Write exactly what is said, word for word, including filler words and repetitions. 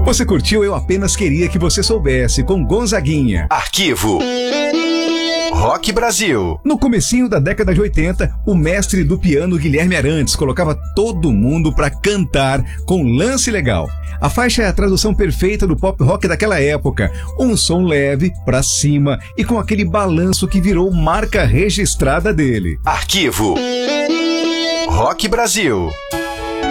Você curtiu Eu Apenas Queria Que Você Soubesse, com Gonzaguinha. Arquivo Rock Brasil. No comecinho da década de oitenta, o mestre do piano Guilherme Arantes colocava todo mundo pra cantar com Lance Legal. A faixa é a tradução perfeita do pop rock daquela época. Um som leve, pra cima e com aquele balanço que virou marca registrada dele. Arquivo Rock Brasil.